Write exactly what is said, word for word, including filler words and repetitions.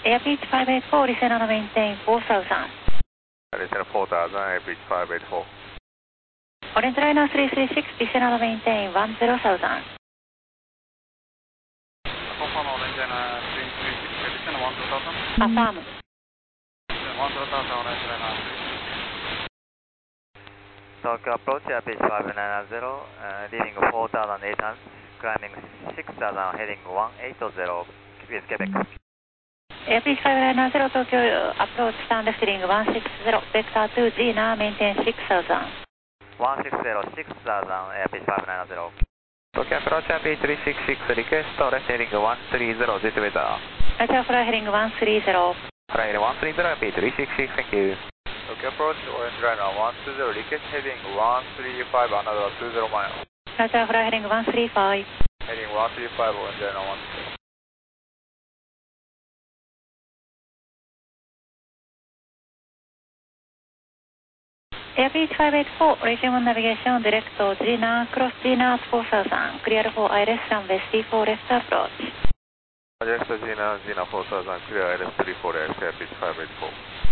Air Beach five eight four, listen and maintain four thousand. Listen four thousand, Air Beach five eight four. Orange Liner three three six, listen and maintain one zero thousand. Confirm Orange Liner three three six, listen one zero thousand. Affirm. one zero thousand, Orange Liner three three six. Tokyo approach, Air Beach five nine zero, uh, leaving four thousand eight hundred, climbing six thousand, heading one eight zero with Quebec. Air Beach five nine zero, Tokyo approach, stand left heading one six zero, vector two G, now maintain six thousand. one six zero, six thousand, Air Beach five nine zero. Tokyo approach, Air Beach three six six, request left heading one three zero, Z weather. Roger, fly heading one three zero. Fly heading one three zero, Air Beach three six six, thank you. Tokyo approach, Orange Liner one two zero, request heading one three five, another two zero miles. Roger, fly heading one three five. Heading one three five, Orange Liner one two zero. Air Beach five eight four, resume navigation, direct to G N A, cross G N A four thousand, clear for I L S runway three four left approach. Direct to G N A, G N A four thousand, clear I L S three four left, Air Beach five eight four.